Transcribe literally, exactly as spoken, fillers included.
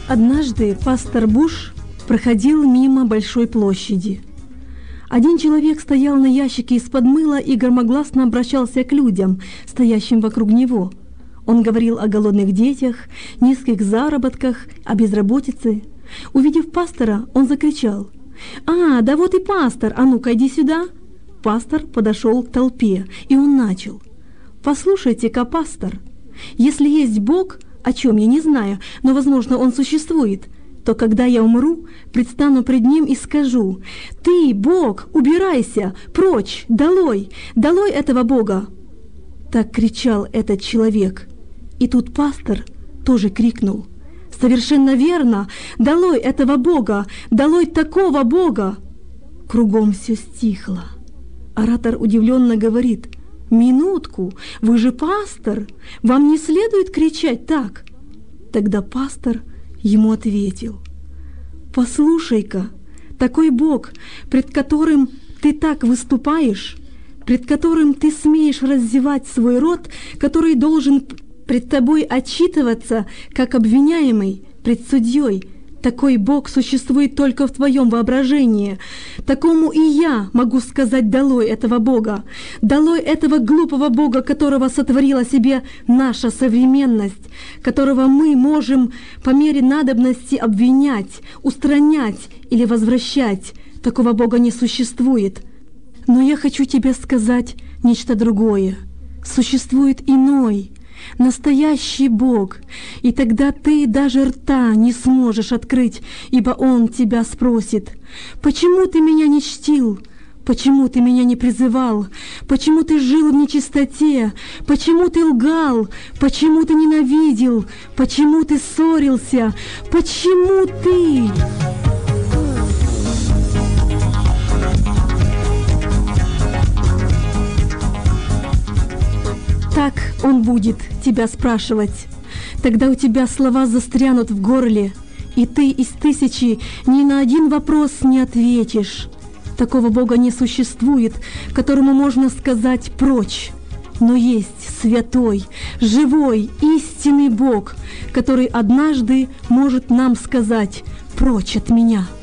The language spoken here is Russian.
Однажды пастор Буш проходил мимо большой площади. Один человек стоял на ящике из-под мыла и громогласно обращался к людям, стоящим вокруг него. Он говорил о голодных детях, низких заработках, о безработице. Увидев пастора, он закричал: «А, да вот и пастор, а ну-ка иди сюда!» Пастор подошел к толпе, и он начал: «Послушайте-ка, пастор, если есть Бог, о чем я не знаю, но, возможно, Он существует, то когда я умру, предстану пред Ним и скажу: «Ты, Бог, убирайся, прочь, долой, долой этого Бога!» Так кричал этот человек. И тут пастор тоже крикнул: «Совершенно верно! Долой этого Бога! Долой такого Бога!» Кругом все стихло. Оратор удивленно говорит: «Минутку, вы же пастор, вам не следует кричать так!» Тогда пастор ему ответил: «Послушай-ка, такой Бог, пред которым ты так выступаешь, пред которым ты смеешь раздевать свой рот, который должен пред тобой отчитываться, как обвиняемый пред судьей, такой Бог существует только в твоем воображении. Такому и я могу сказать: долой этого Бога, долой этого глупого Бога, которого сотворила себе наша современность, которого мы можем по мере надобности обвинять, устранять или возвращать. Такого Бога не существует. Но я хочу тебе сказать нечто другое. Существует иной, настоящий Бог, и тогда ты даже рта не сможешь открыть, ибо Он тебя спросит: «Почему ты меня не чтил? Почему ты меня не призывал? Почему ты жил в нечистоте? Почему ты лгал? Почему ты ненавидел? Почему ты ссорился? Почему ты...» Так Он будет тебя спрашивать. Тогда у тебя слова застрянут в горле, и ты из тысячи ни на один вопрос не ответишь. Такого Бога не существует, которому можно сказать «прочь». Но есть святой, живой, истинный Бог, который однажды может нам сказать: «Прочь от меня».